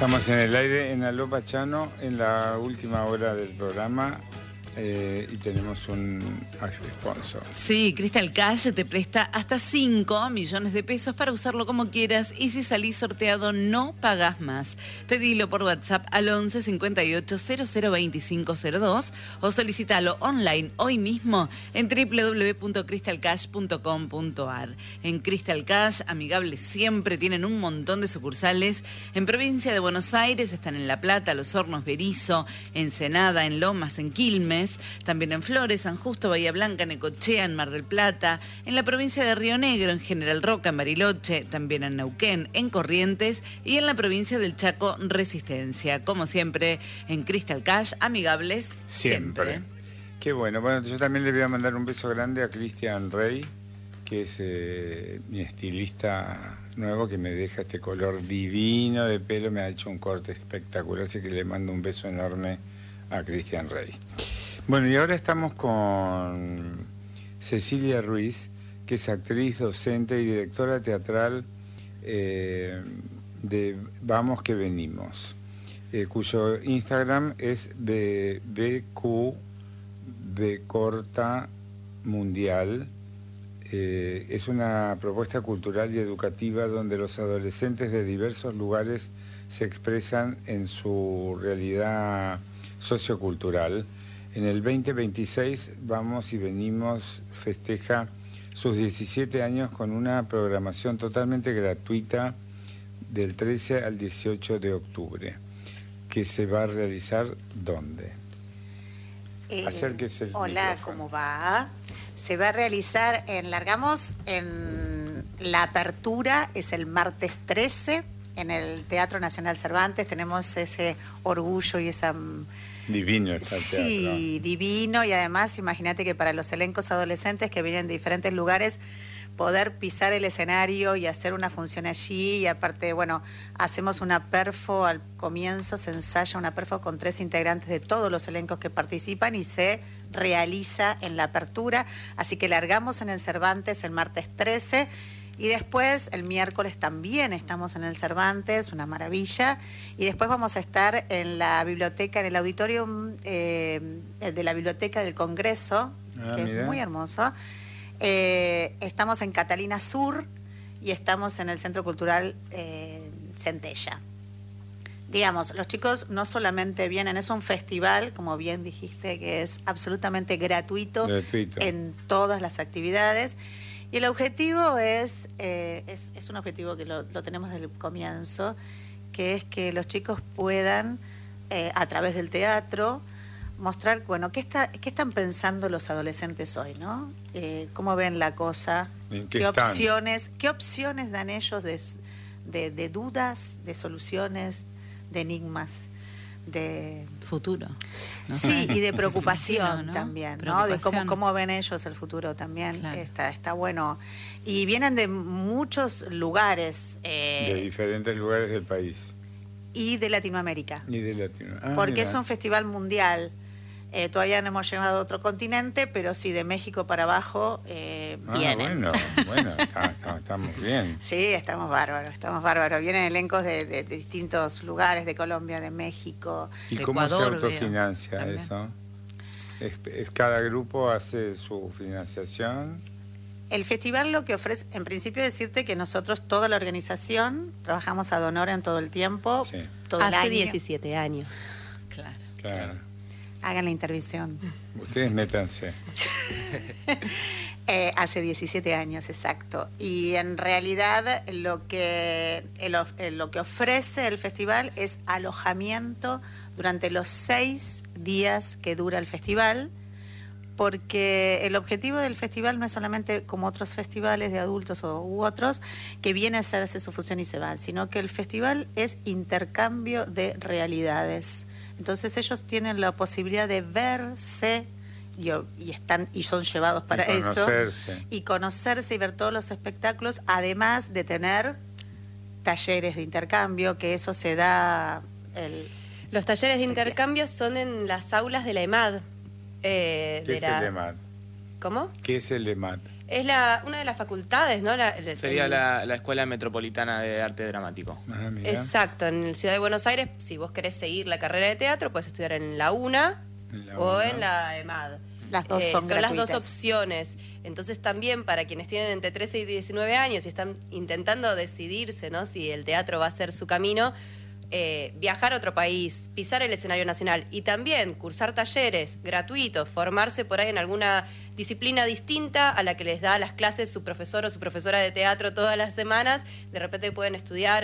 Estamos en el aire en Aló Pachano en la última hora del programa y tenemos un sponsor. Sí, Crystal Cash te presta hasta 5 millones de pesos para usarlo como quieras y si salís sorteado no pagás más. Pedilo por WhatsApp al 11 58 00 25 02 o solicitalo online hoy mismo en www.crystalcash.com.ar. En Crystal Cash, amigables siempre, tienen un montón de sucursales. En provincia de Buenos Aires están en La Plata, Los Hornos, Berisso, Ensenada, en Lomas, en Quilmes, también en Flores, San Justo, Bahía Blanca, Necochea, en Mar del Plata, en la provincia de Río Negro, en General Roca, en Bariloche, también en Neuquén, en Corrientes y en la provincia del Chaco, Resistencia. Como siempre, en Crystal Cash, amigables siempre. Qué bueno. Bueno, yo también le voy a mandar un beso grande a Cristian Rey, que es mi estilista nuevo, que me deja este color divino de pelo, me ha hecho un corte espectacular, así que le mando un beso enorme a Cristian Rey. Bueno, y ahora estamos con Cecilia Ruiz, que es actriz, docente y directora teatral de Vamos que Venimos, cuyo Instagram es BQ Mundial. Es una propuesta cultural y educativa donde los adolescentes de diversos lugares se expresan en su realidad sociocultural. En el 2026 Vamos y Venimos festeja sus 17 años con una programación totalmente gratuita del 13 al 18 de octubre, que se va a realizar ¿dónde? Acérquese el hola, micrófono. ¿cómo va? Se va a realizar largamos en la apertura, es el martes 13, en el Teatro Nacional Cervantes. Tenemos ese orgullo y esa... Divino está el teatro. Sí, divino, y además imagínate que para los elencos adolescentes que vienen de diferentes lugares, poder pisar el escenario y hacer una función allí, y aparte, bueno, hacemos una perfo al comienzo, se ensaya una perfo con 3 integrantes de todos los elencos que participan y se realiza en la apertura, así que largamos en el Cervantes el martes 13 y después el miércoles también estamos en el Cervantes, una maravilla, y después vamos a estar en la biblioteca, en el auditorium de la Biblioteca del Congreso, que mira. es muy hermoso. Estamos en Catalina Sur y estamos en el Centro Cultural Centella. Digamos, los chicos no solamente vienen, es un festival, como bien dijiste, que es absolutamente gratuito. En todas las actividades. Y el objetivo es un objetivo que lo tenemos desde el comienzo, que es que los chicos puedan, a través del teatro, mostrar, bueno, qué están pensando los adolescentes hoy, ¿no? ¿Cómo ven la cosa? ¿Qué opciones dan ellos de dudas, de soluciones, de enigmas, de futuro, ¿no? Sí, y de preocupación, ¿no? También, ¿no? De cómo ven ellos el futuro también. Claro. Está bueno. Y vienen de muchos lugares. De diferentes lugares del país. Y de Latinoamérica. Porque mira. es un festival mundial. Todavía no hemos llegado a otro continente, pero sí, de México para abajo vienen. Bueno, estamos bien. Sí, estamos bárbaros. Vienen elencos de distintos lugares, de Colombia, de México. ¿Y de cómo Ecuador, se autofinancia eso? ¿Es cada grupo hace su financiación? El festival lo que ofrece, en principio decirte que nosotros, toda la organización, trabajamos ad honorem todo el tiempo. Sí. Todo el año. Hace 17 años. Claro. Hagan la intervención. Ustedes métanse. Hace 17 años, exacto. Y en realidad lo que ofrece el festival es alojamiento durante los 6 días que dura el festival, porque el objetivo del festival no es solamente como otros festivales de adultos u otros, que viene a hacerse su función y se van, sino que el festival es intercambio de realidades. Entonces ellos tienen la posibilidad de verse y son llevados para eso y conocerse y ver todos los espectáculos, además de tener talleres de intercambio, que eso se da. Los talleres de intercambio son en las aulas de la EMAD. ¿Qué es el EMAD? ¿Cómo? ¿Qué es el EMAD? Es una de las facultades, ¿no? Sería la Escuela Metropolitana de Arte Dramático. Mira. Exacto, en la Ciudad de Buenos Aires, si vos querés seguir la carrera de teatro, puedes estudiar en la UNA o en la EMAD. Las dos son las dos gratuitas. opciones. Entonces también para quienes tienen entre 13 y 19 años y están intentando decidirse, ¿no?, si el teatro va a ser su camino, viajar a otro país, pisar el escenario nacional y también cursar talleres gratuitos, formarse por ahí en alguna disciplina distinta a la que les da las clases su profesor o su profesora de teatro todas las semanas. De repente pueden estudiar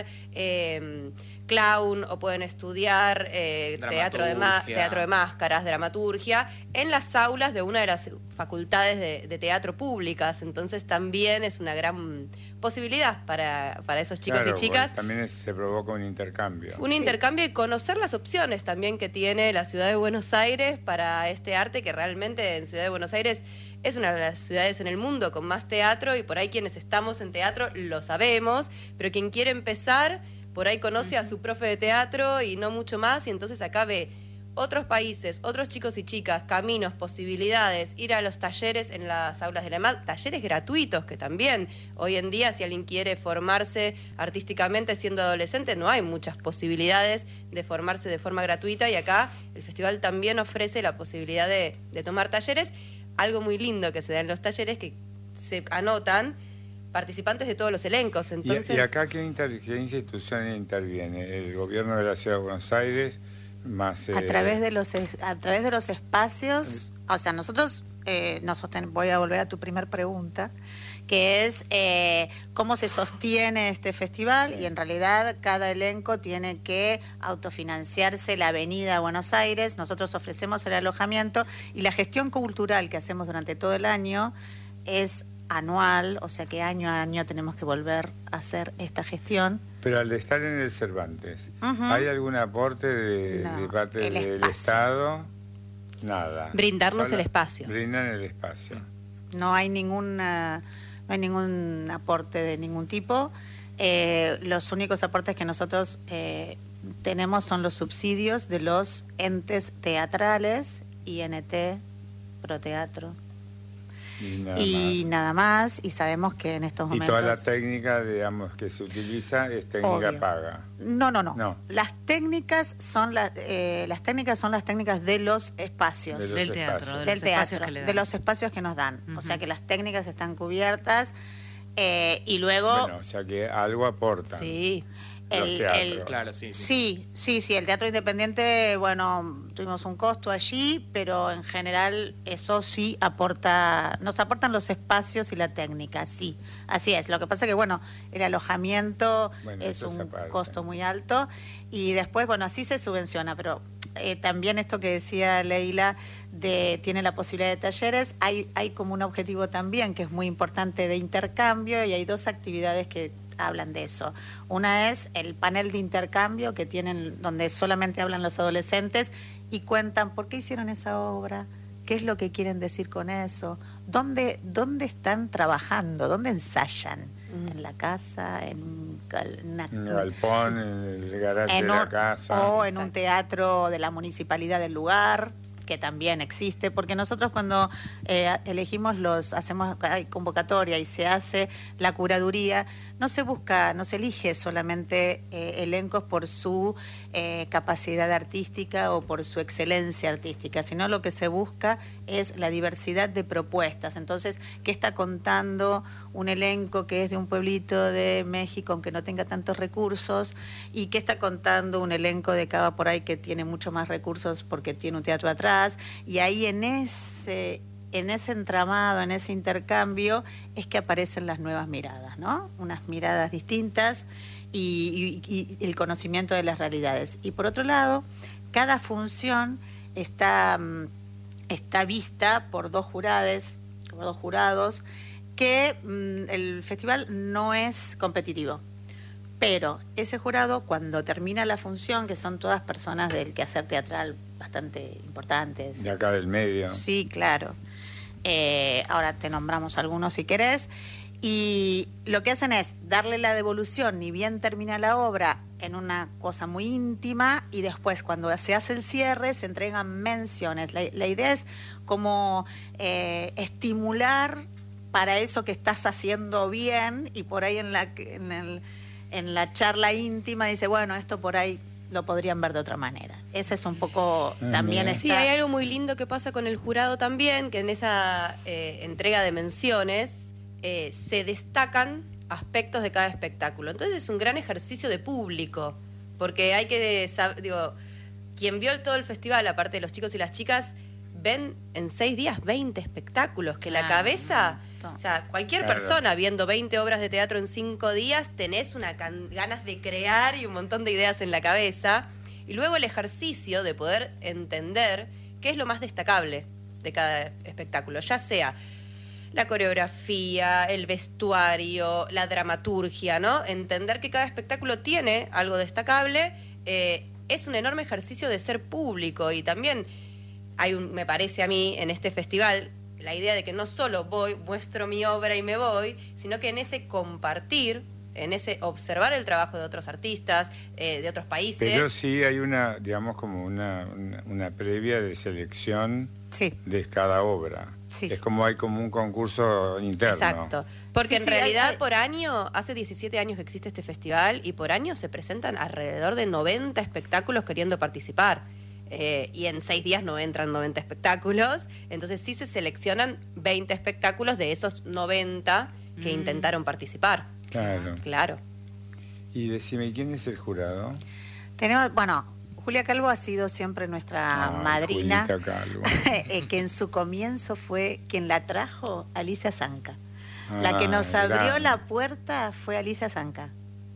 clown o pueden estudiar teatro de máscaras, dramaturgia, en las aulas de una de las facultades de teatro públicas. Entonces también es una gran posibilidad para esos chicos Claro, y chicas. También se provoca un intercambio. Un intercambio y conocer las opciones también que tiene la Ciudad de Buenos Aires para este arte, que realmente en Ciudad de Buenos Aires es una de las ciudades en el mundo con más teatro, y por ahí quienes estamos en teatro lo sabemos, pero quien quiere empezar, por ahí conoce a su profe de teatro y no mucho más, y entonces acá ve otros países, otros chicos y chicas, caminos, posibilidades, ir a los talleres en las aulas de la EMAD, talleres gratuitos que también hoy en día, si alguien quiere formarse artísticamente siendo adolescente, no hay muchas posibilidades de formarse de forma gratuita, y acá el festival también ofrece la posibilidad de tomar talleres. Algo muy lindo que se da en los talleres, que se anotan participantes de todos los elencos. Entonces, ¿Y acá qué institución interviene? ¿El gobierno de la Ciudad de Buenos Aires? Más, a través de los espacios, o sea, nosotros voy a volver a tu primer pregunta, que es cómo se sostiene este festival, y en realidad cada elenco tiene que autofinanciarse la avenida a Buenos Aires. Nosotros ofrecemos el alojamiento, y la gestión cultural que hacemos durante todo el año es anual, o sea que año a año tenemos que volver a hacer esta gestión. Pero al estar en el Cervantes, ¿hay algún aporte de parte del espacio. Estado? Nada. Brindarnos el espacio. Brindan el espacio. No hay ningún aporte de ningún tipo. Los únicos aportes que nosotros tenemos son los subsidios de los entes teatrales, INT, Proteatro. Y nada más, y sabemos que en estos momentos... Y toda la técnica, digamos, que se utiliza es técnica Obvio. paga. No. Las técnicas son las técnicas de los espacios. Del teatro, Del teatro, de los espacios que nos dan. O sea que las técnicas están cubiertas, y luego... Bueno, o sea que algo aportan. Sí. Claro, sí. Sí, el teatro independiente, bueno, tuvimos un costo allí, pero en general eso sí nos aportan los espacios y la técnica, sí, así es. Lo que pasa que, bueno, el alojamiento es un costo muy alto, y después, bueno, así se subvenciona, pero también esto que decía Leila, tiene la posibilidad de talleres, hay como un objetivo también que es muy importante de intercambio, y hay dos actividades que hablan de eso. Una es el panel de intercambio que tienen, donde solamente hablan los adolescentes y cuentan por qué hicieron esa obra, qué es lo que quieren decir con eso, dónde están trabajando, dónde ensayan, en la casa, en el galpón, en el garaje de la casa, o en un teatro de la municipalidad del lugar, que también existe, porque nosotros cuando elegimos hay convocatoria y se hace la curaduría, no se elige solamente elencos por su capacidad artística o por su excelencia artística, sino lo que se busca es la diversidad de propuestas. Entonces, ¿qué está contando un elenco que es de un pueblito de México, aunque no tenga tantos recursos? ¿Y qué está contando un elenco de Cava por ahí que tiene mucho más recursos porque tiene un teatro atrás? Y ahí en ese entramado, en ese intercambio, es que aparecen las nuevas miradas, ¿no? Unas miradas distintas y el conocimiento de las realidades. Y por otro lado, cada función está vista por dos jurados, que el festival no es competitivo. Pero ese jurado, cuando termina la función, que son todas personas del quehacer teatral bastante importantes. De acá del medio. Sí, claro. Ahora te nombramos algunos si querés. Y lo que hacen es darle la devolución, ni bien termina la obra, en una cosa muy íntima, y después cuando se hace el cierre se entregan menciones. La idea es como estimular para eso que estás haciendo bien, y por ahí en la charla íntima dice, bueno, esto por ahí lo podrían ver de otra manera. Ese es un poco también Sí, hay algo muy lindo que pasa con el jurado también, que en esa entrega de menciones se destacan aspectos de cada espectáculo. Entonces es un gran ejercicio de público, porque hay que saber, digo, quien vio todo el festival, aparte de los chicos y las chicas, ven en 6 días 20 espectáculos, que la cabeza, o sea, cualquier persona viendo 20 obras de teatro en 5 días, tenés ganas de crear y un montón de ideas en la cabeza, y luego el ejercicio de poder entender qué es lo más destacable de cada espectáculo, ya sea la coreografía, el vestuario, la dramaturgia, ¿no? Entender que cada espectáculo tiene algo destacable, es un enorme ejercicio de ser público, y también me parece a mí, en este festival, la idea de que no solo muestro mi obra y me voy, sino que en ese compartir, en ese observar el trabajo de otros artistas, de otros países. Pero sí hay una, digamos, como una previa de selección de cada obra. Sí. Es como hay como un concurso interno. Exacto. Porque en realidad por año, hace 17 años que existe este festival, y por año se presentan alrededor de 90 espectáculos queriendo participar. Y en 6 días no entran 90 espectáculos, entonces sí se seleccionan 20 espectáculos de esos 90 que intentaron participar. Claro. Y decime, ¿quién es el jurado? Tenemos, bueno, Julia Calvo ha sido siempre nuestra madrina, Calvo. que en su comienzo fue quien la trajo, Alicia Zanca. La que nos abrió la puerta fue Alicia Zanca,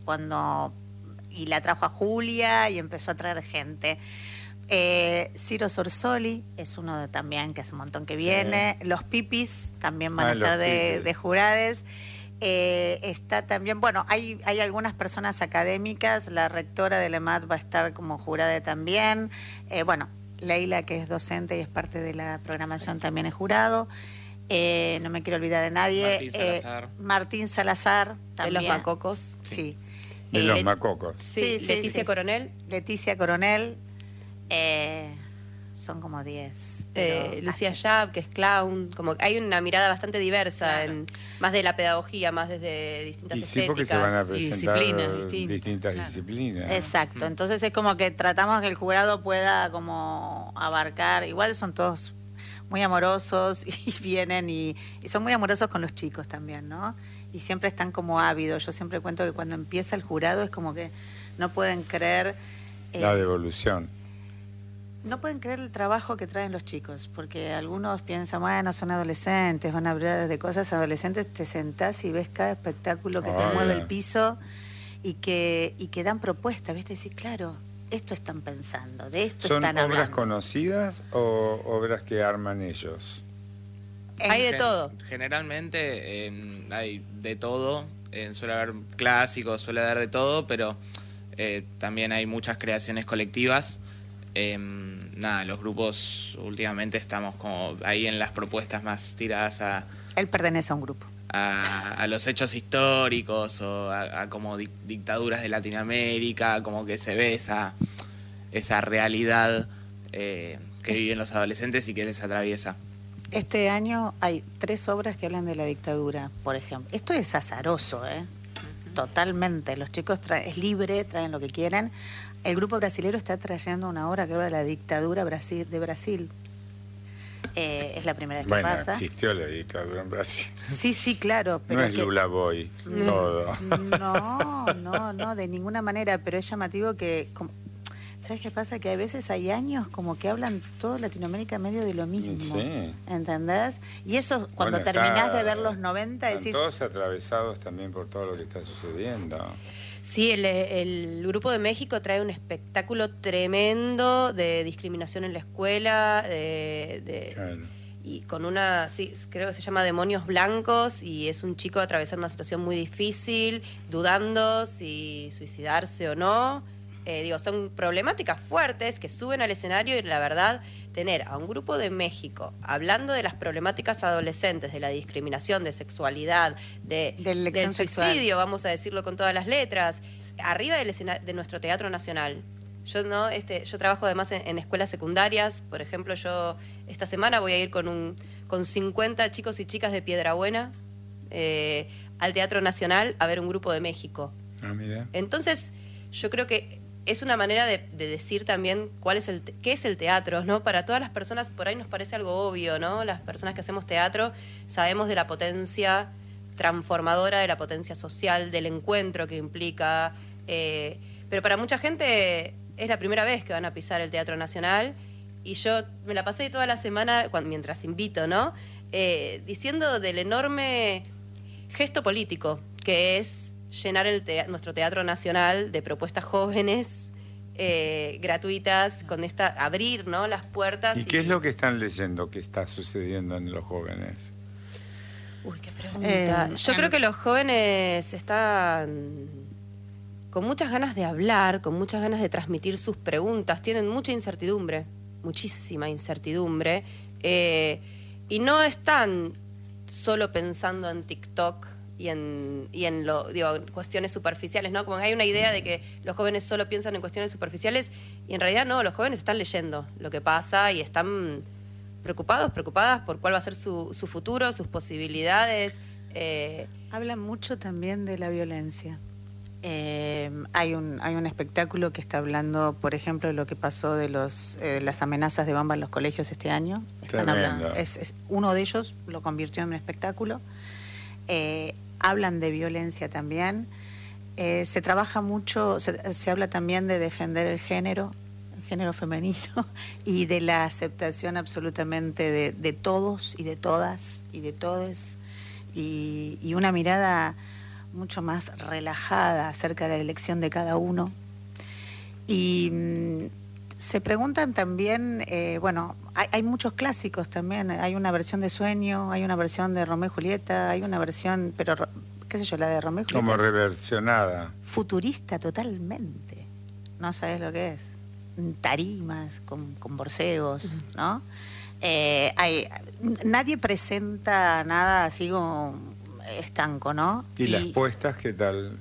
y la trajo a Julia y empezó a traer gente. Ciro Sorsoli es uno también que hace un montón que viene. Los Pipis también van a estar de jurades. Está también, bueno, hay algunas personas académicas. La rectora de LEMAT va a estar como jurada también. Bueno, Leila, que es docente y es parte de la programación, también es jurado. No me quiero olvidar de nadie. Martín Salazar también. De los Macocos. Sí. De los Macocos. Sí, Leticia Coronel. Leticia Coronel. Son como 10. Lucía Yab, que es clown, como hay una mirada bastante diversa, más de la pedagogía, más desde distintas estéticas. Sí, porque se van a presentar distintas disciplinas. Exacto, entonces es como que tratamos que el jurado pueda como abarcar, igual son todos muy amorosos y vienen y son muy amorosos con los chicos también, ¿no? Y siempre están como ávidos. Yo siempre cuento que cuando empieza el jurado es como que no pueden creer... la devolución. No pueden creer el trabajo que traen los chicos, porque algunos piensan, bueno, son adolescentes, van a hablar de cosas adolescentes, te sentás y ves cada espectáculo que te mueve el piso y que dan propuestas, ¿viste? Decís, claro, esto están pensando, de esto están hablando. ¿Son obras conocidas o obras que arman ellos? Hay de todo. Generalmente hay de todo, suele haber clásicos, suele haber de todo, pero también hay muchas creaciones colectivas. Los grupos últimamente estamos como ahí en las propuestas más tiradas a... Él pertenece a un grupo. A los hechos históricos o a como dictaduras de Latinoamérica, como que se ve esa realidad que viven los adolescentes y que les atraviesa. Este año hay 3 obras que hablan de la dictadura, por ejemplo. Esto es azaroso, totalmente. Los chicos es libre, traen lo que quieren. El grupo brasilero está trayendo una obra que habla de la dictadura de Brasil. Es la primera vez que pasa. Bueno, existió la dictadura en Brasil. Sí, claro. Pero no es Lula Boy, todo. No, de ninguna manera, pero es llamativo que... ¿Sabes qué pasa? Que a veces hay años como que hablan toda Latinoamérica medio de lo mismo. Sí. ¿Entendés? Y eso, cuando terminás de ver los 90, decís... Están todos atravesados también por todo lo que está sucediendo. Sí, el Grupo de México trae un espectáculo tremendo de discriminación en la escuela, y con creo que se llama Demonios Blancos, y es un chico atravesando una situación muy difícil, dudando si suicidarse o no. Son problemáticas fuertes que suben al escenario, y la verdad, tener a un Grupo de México hablando de las problemáticas adolescentes, de la discriminación, de sexualidad, del suicidio, vamos a decirlo con todas las letras, arriba de nuestro Teatro Nacional. Yo trabajo además en escuelas secundarias. Por ejemplo, yo esta semana voy a ir con 50 chicos y chicas de Piedrabuena al Teatro Nacional a ver un grupo de México. Ah, mira. Entonces, yo creo que es una manera de decir también qué es el teatro, ¿no? Para todas las personas, por ahí nos parece algo obvio, ¿no? Las personas que hacemos teatro sabemos de la potencia transformadora, de la potencia social, del encuentro que implica, pero para mucha gente es la primera vez que van a pisar el Teatro Nacional, y yo me la pasé toda la semana, mientras invito, ¿no? Diciendo del enorme gesto político que es llenar nuestro Teatro Nacional de propuestas jóvenes, gratuitas, con abrir, ¿no?, las puertas. ¿Y qué es lo que están leyendo que está sucediendo en los jóvenes? Uy, qué pregunta. Yo creo que los jóvenes están con muchas ganas de hablar, con muchas ganas de transmitir sus preguntas, tienen mucha incertidumbre, muchísima incertidumbre, y no están solo pensando en TikTok y en cuestiones superficiales, ¿no? Como que hay una idea de que los jóvenes solo piensan en cuestiones superficiales, y en realidad no, los jóvenes están leyendo lo que pasa y están preocupadas por cuál va a ser su futuro, sus posibilidades. Hablan mucho también de la violencia. Hay un espectáculo que está hablando, por ejemplo, de lo que pasó de las amenazas de bomba en los colegios este año. Están hablando, uno de ellos lo convirtió en un espectáculo. Hablan de violencia también. Se trabaja mucho, se habla también de defender el género femenino, y de la aceptación absolutamente de todos y de todas y de todes, y una mirada mucho más relajada acerca de la elección de cada uno. Y se preguntan también, hay muchos clásicos también, hay una versión de Sueño, hay una versión de Romeo y Julieta, hay una versión, pero qué sé yo, la de Romeo y Julieta como reversionada, futurista totalmente, no sabes lo que es, tarimas con borseos, ¿no? Nadie presenta nada así como estanco, ¿no? ¿Y las puestas qué tal?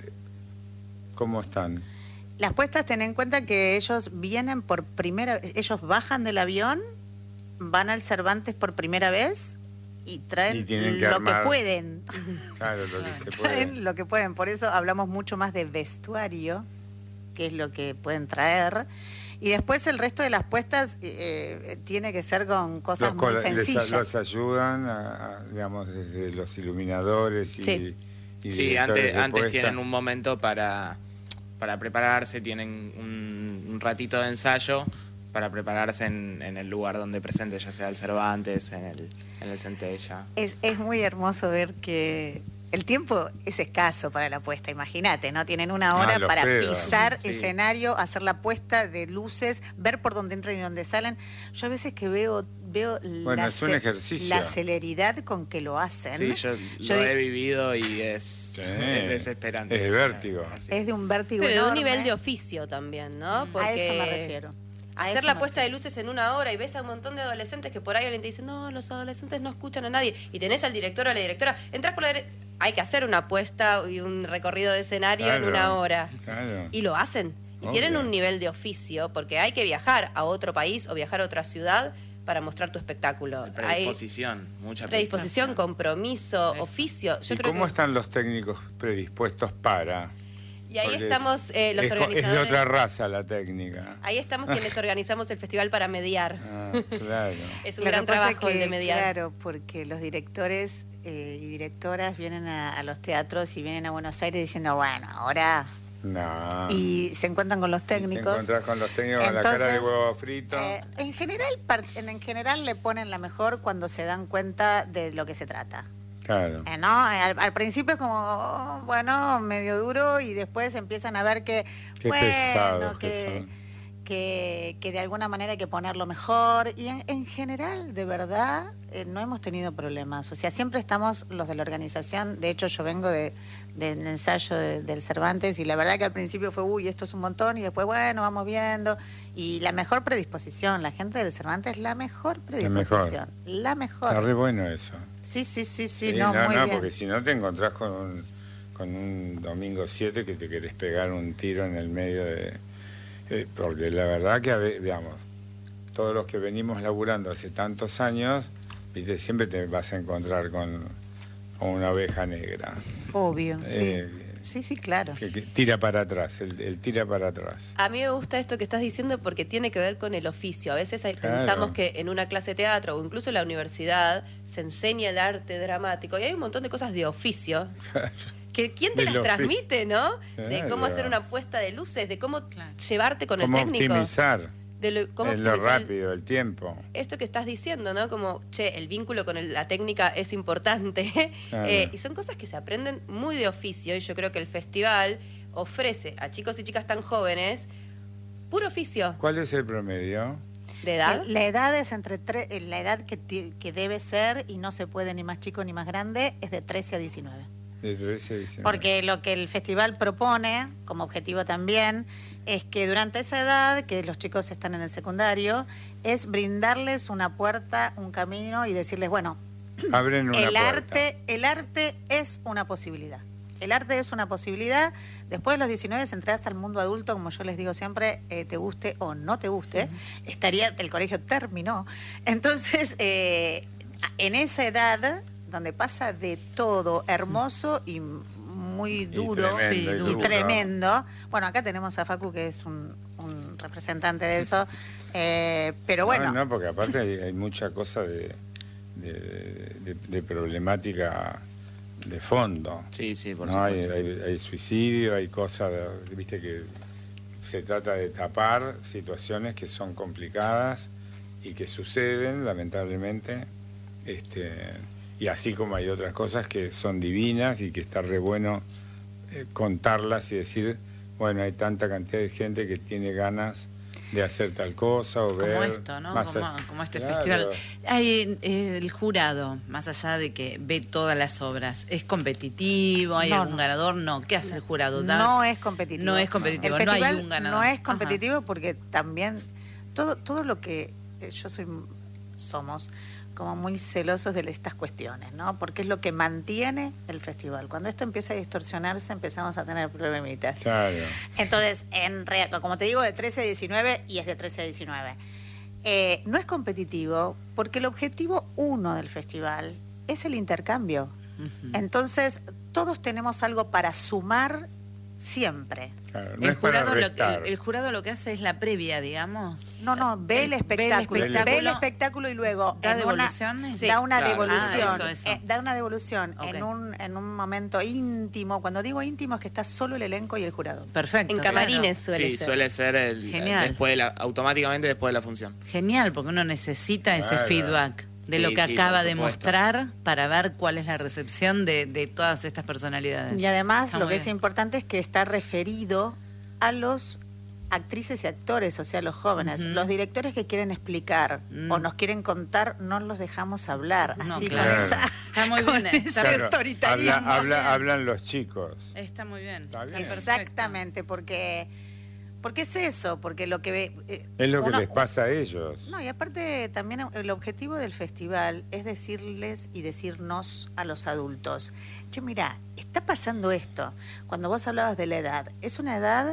¿Cómo están? Las puestas, ten en cuenta que ellos vienen por primera vez, ellos bajan del avión, van al Cervantes por primera vez y traen lo que pueden. Claro, lo que se puede. Traen lo que pueden, por eso hablamos mucho más de vestuario, que es lo que pueden traer. Y después el resto de las puestas tiene que ser con cosas muy sencillas. Los ayudan, digamos, desde los iluminadores y sí, antes tienen un momento para prepararse, tienen un ratito de ensayo para prepararse en el lugar donde presente, ya sea el Cervantes, en el Centella. Es muy hermoso ver que el tiempo es escaso para la puesta, imagínate, ¿no? Tienen una hora para pisar escenario, hacer la puesta de luces, ver por dónde entran y dónde salen. Yo a veces que veo es un ejercicio. La celeridad con que lo hacen. Sí, yo lo he vivido y es desesperante. Es vértigo. Es de un vértigo pero enorme. De un nivel de oficio también, ¿no? Porque a eso me refiero. Hacer la puesta de luces en una hora y ves a un montón de adolescentes que por ahí alguien te dice, no, los adolescentes no escuchan a nadie, y tenés al director o a la directora, entras por la hay que hacer una puesta y un recorrido de escenario en una hora. Claro. Y lo hacen. Y tienen un nivel de oficio, porque hay que viajar a otro país o viajar a otra ciudad para mostrar tu espectáculo. Predisposición, mucha predisposición, compromiso, oficio. ¿Y cómo están los técnicos predispuestos para...? Y ahí estamos los organizadores. Es de otra raza la técnica. Ahí estamos quienes organizamos el festival para mediar. Claro. Es un gran trabajo el de mediar. Claro, porque los directores y directoras vienen a los teatros y vienen a Buenos Aires diciendo, bueno, ahora... No. Y se encuentran con los técnicos. Te encontrás con los técnicos con la cara de huevo frito. En general le ponen la mejor cuando se dan cuenta de lo que se trata. Claro. ¿No? Al principio es como, medio duro, y después empiezan a ver que pesados que de alguna manera hay que ponerlo mejor. Y en general, de verdad, no hemos tenido problemas. O sea, siempre estamos los de la organización. De hecho, yo vengo del ensayo del Cervantes, y la verdad que al principio fue, esto es un montón, y después, vamos viendo. Y la mejor predisposición, la gente del Cervantes, la mejor predisposición. La mejor. Está re bueno eso. Sí, No, bien. porque si no te encontrás con un domingo 7 que te querés pegar un tiro en el medio de... porque la verdad que, digamos, todos los que venimos laburando hace tantos años, ¿viste? Siempre te vas a encontrar con o una oveja negra. Obvio, sí. Sí, Sí, claro. que tira para atrás, el tira para atrás. A mí me gusta esto que estás diciendo porque tiene que ver con el oficio. A veces Claro. pensamos que en una clase de teatro o incluso en la universidad se enseña el arte dramático y hay un montón de cosas de oficio. Que quién te Del las oficio. transmite, ¿no? De Claro. cómo hacer una puesta de luces, de cómo Claro. llevarte con Cómo el técnico. optimizar Cómo lo optimizar rápido, el tiempo. esto que estás diciendo, ¿no? Como, che, el vínculo con la técnica es importante. Claro. Y son cosas que se aprenden muy de oficio y yo creo que el festival ofrece a chicos y chicas tan jóvenes puro oficio. ¿Cuál es el promedio? ¿De edad? La edad es la edad que debe ser y no se puede ni más chico ni más grande, es de 13 a 19. De 13 a 19. Porque lo que el festival propone, como objetivo también, es que durante esa edad, que los chicos están en el secundario, es brindarles una puerta, un camino y decirles, bueno, Abren una el puerta. arte es una posibilidad. El arte es una posibilidad. Después de los 19 entras al mundo adulto, como yo les digo siempre, te guste o no te guste, el colegio terminó. Entonces, en esa edad, donde pasa de todo, hermoso y muy duro tremendo, y y duro. tremendo. Bueno, acá tenemos a Facu, que es un representante de eso, pero bueno. No, porque aparte hay mucha cosa de problemática de fondo. Sí, sí, por ¿No? supuesto. Hay suicidio, hay cosas, viste, que se trata de tapar situaciones que son complicadas y que suceden, lamentablemente. Y así como hay otras cosas que son divinas y que está re bueno contarlas y decir, bueno, hay tanta cantidad de gente que tiene ganas de hacer tal cosa o Como ver esto, ¿no? más Como este Claro. festival. Hay el jurado, más allá de que ve todas las obras, ¿es competitivo? ¿Hay No, algún no. ganador? No. ¿Qué hace el jurado? No es competitivo. No es competitivo, El no hay festival un ganador. no es Ajá. competitivo porque también todo lo que somos como muy celosos de estas cuestiones, ¿no? Porque es lo que mantiene el festival. Cuando esto empieza a distorsionarse, empezamos a tener problemitas. Claro. Entonces, como te digo, de 13 a 19, y es de 13 a 19. No es competitivo porque el objetivo 1 del festival es el intercambio. Ujú. Entonces, todos tenemos algo para sumar siempre. Claro, no El es para jurado, restar. el jurado lo que hace es la previa, digamos. No, ve el espectáculo. Ve el espectáculo y luego ¿Da en una- devoluciones? da una Claro. devolución. Ah, eso. Da una devolución Ok. en un momento íntimo. Cuando digo íntimo es que está solo el elenco y el jurado. Perfecto. En camarines suele Sí, ser. suele ser Genial. automáticamente después de la función. Genial, porque uno necesita ese Claro. feedback de Sí, lo que sí, acaba por de supuesto. mostrar para ver cuál es la recepción de todas estas personalidades. Y además Está lo muy que es bien. importante es que está referido a los actrices y actores, o sea, los jóvenes. Ujú. Los directores que quieren explicar Mm. o nos quieren contar, no los dejamos hablar. No, Así claro. con esa... Está muy con bien. ese Está, Claro, autoritarismo. hablan los chicos. está muy bien. Está bien. Perfecto. Exactamente, porque es eso, porque lo que ve... Es lo que uno- les pasa a ellos. No, y aparte también el objetivo del festival es decirles y decirnos a los adultos, che, mira, está pasando esto. Cuando vos hablabas de la edad, es una edad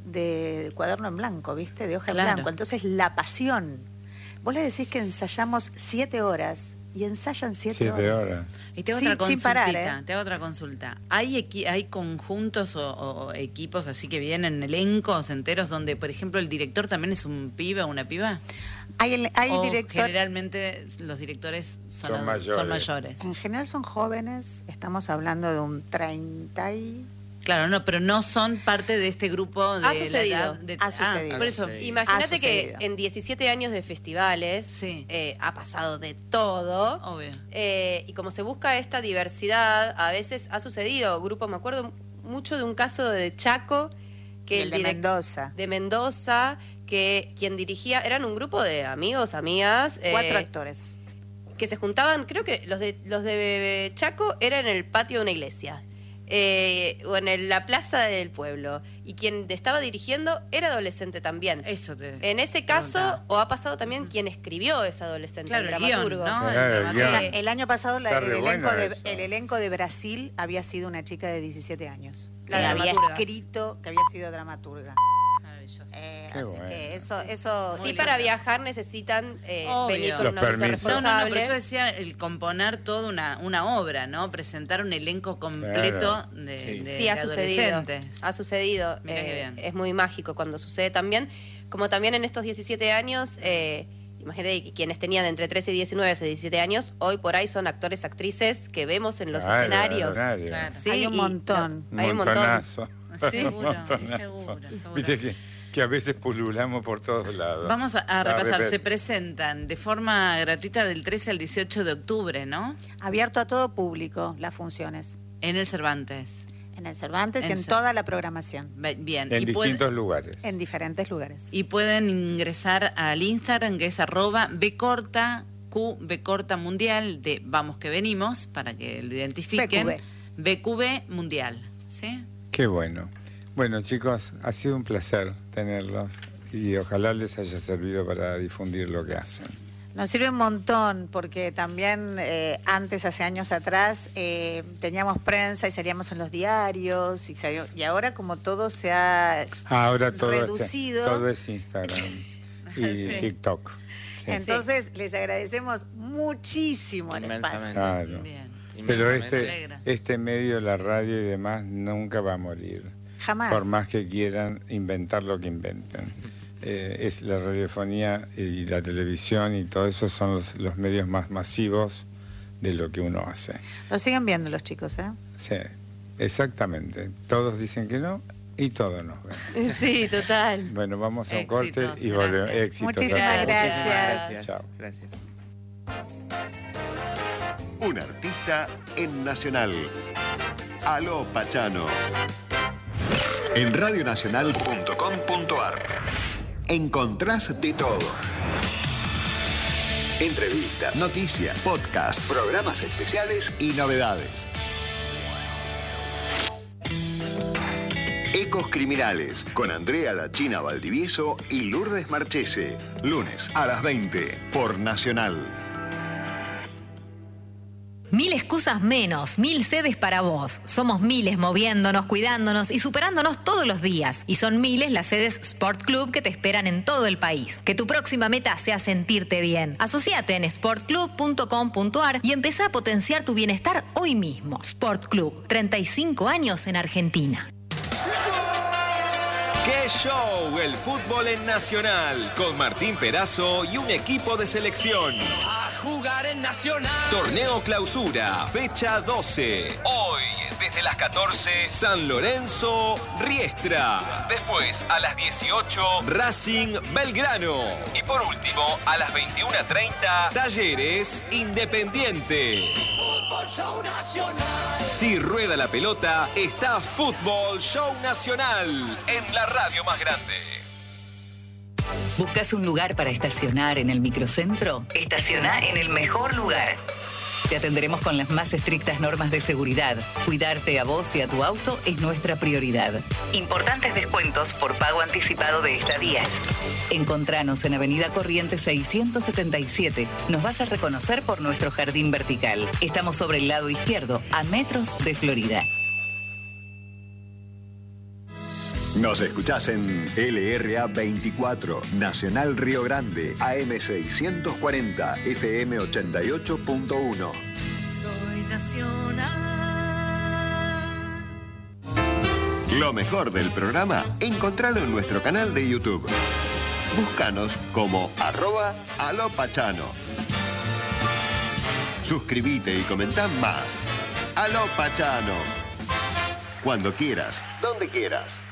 de cuaderno en blanco, ¿viste? De hoja Claro. en blanco. Entonces, la pasión. Vos le decís que ensayamos 7 horas y ensayan 7 horas. Y te hago Sin- otra sin consultita, parar, te hago otra consulta. ¿Hay conjuntos o equipos así que vienen, elencos enteros, donde, por ejemplo, el director también es un pibe o una piba? Hay ¿O director... generalmente los directores son Son son mayores. mayores? En general son jóvenes, estamos hablando de un 30 y... Claro, no, pero no son parte de este grupo de Ha la sucedido. edad de... Ha sucedido. por eso, Sí. Imagínate Ha que sucedido. en 17 años de festivales Sí. ha pasado de todo. obvio. Y como se busca esta diversidad, a veces ha sucedido grupos, me acuerdo mucho de un caso de Chaco, que Y el de Mendoza. de Mendoza, que quien dirigía, eran un grupo de amigos, amigas, 4 actores. que se juntaban, creo que los de Chaco eran en el patio de una iglesia. O en la plaza del pueblo. Y quien estaba dirigiendo era adolescente también. Eso te... En ese caso, preguntaba. o ha pasado también quien escribió ese adolescente, Claro, el el guión, dramaturgo. ¿no? Claro, el dramaturgo. guión. El año pasado Está re bueno eso. el elenco de Brasil había sido una chica de 17 años. La que había dramaturga. escrito, que había sido dramaturga. Maravilloso. Maravilloso. Así bueno. que eso Sí, Muy para lindo. viajar necesitan Obvio. venir con Los un adulto permisos. No, responsable. pero yo decía el componer toda una obra, ¿no? Presentar un elenco completo Claro. de, Sí. de Sí, ha sucedido. adolescentes. Ha sucedido. Mirá qué bien. Es muy mágico cuando sucede también. Como también en estos 17 años, imagínate que quienes tenían entre 13 y 19 hace 17 años, hoy por ahí son actores, actrices que vemos en los Claro, escenarios. Claro. Sí, Hay un y montón. hay un montón. Montonazo. Seguro, Un montonazo. seguro. Viste que a veces pululamos por todos lados. Vamos a Al repasar. revés. Se presentan de forma gratuita del 13 al 18 de octubre, ¿no? Abierto a todo público las funciones. En el Cervantes. En el Cervantes y En en Cer- toda la programación. Bien. En y pueden- distintos lugares. En diferentes lugares. Y pueden ingresar al Instagram, que es @bcorta mundial de Vamos que Venimos, para que lo identifiquen. BQB Mundial, ¿sí? Qué bueno. Bueno, chicos, ha sido un placer tenerlos y ojalá les haya servido para difundir lo que hacen. Nos sirve un montón porque también antes, hace años atrás, teníamos prensa y salíamos en los diarios y ahora como todo se ha Ahora todo, reducido. todo es Instagram y Sí. TikTok. Sí. Entonces les agradecemos muchísimo el Inmensamente. espacio. Claro. Bien. Pero Inmensamente. alegra. este medio, la radio y demás, nunca va a morir. Jamás. Por más que quieran inventar lo que inventen. Es la radiofonía y la televisión y todo eso son los medios más masivos de lo que uno hace. Lo siguen viendo los chicos, ¿eh? Sí, exactamente. Todos dicen que no y todos nos ven. Sí, total. Bueno, vamos a un Éxitos, corte y volvemos. gracias. Éxitos. Muchísimas a todos. gracias. Chao. Gracias. Un artista en Nacional. Aló Pachano. En radionacional.com.ar encontrás de todo. Entrevistas, noticias, podcasts, programas especiales y novedades. Ecos Criminales con Andrea La China Valdivieso y Lourdes Marchese. Lunes a las 20 por Nacional. 1000 excusas menos, 1000 sedes para vos. Somos miles moviéndonos, cuidándonos y superándonos todos los días. Y son miles las sedes Sport Club que te esperan en todo el país. Que tu próxima meta sea sentirte bien. Asociate en sportclub.com.ar y empezá a potenciar tu bienestar hoy mismo. Sport Club, 35 años en Argentina. ¡Qué show! El fútbol en Nacional, con Martín Perazo y un equipo de selección. A jugar en Nacional. Torneo Clausura, fecha 12. Hoy, desde las 14, San Lorenzo, Riestra. Después, a las 18, Racing, Belgrano. Y por último, a las 21:30, Talleres, Independiente. Fútbol Show Nacional. Si rueda la pelota, está Fútbol Show Nacional en la radio más grande. ¿Buscas un lugar para estacionar en el microcentro? Estaciona en el mejor lugar. Te atenderemos con las más estrictas normas de seguridad. Cuidarte a vos y a tu auto es nuestra prioridad. Importantes descuentos por pago anticipado de estadías. Encontranos en Avenida Corrientes 677. Nos vas a reconocer por nuestro jardín vertical. Estamos sobre el lado izquierdo, a metros de Florida. Nos escuchás en LRA 24, Nacional Río Grande, AM 640, FM 88.1. Soy Nacional. Lo mejor del programa, encontralo en nuestro canal de YouTube. Búscanos como @alopachano. Suscríbete y comentá más. Aló Pachano. Cuando quieras, donde quieras.